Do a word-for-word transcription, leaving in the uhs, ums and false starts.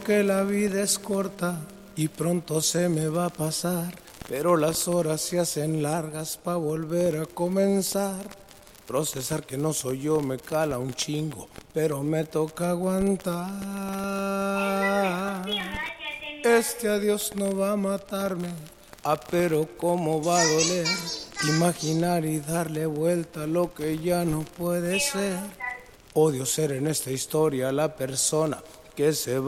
que la vida es corta y pronto se me va a pasar, pero las horas se hacen largas pa' volver a comenzar. Procesar que no soy yo me cala un chingo, pero me toca aguantar. Este adiós no va a matarme, ah, pero cómo va a doler. Imaginar y darle vuelta a lo que ya no puede ser. Odio ser en esta historia la persona que se va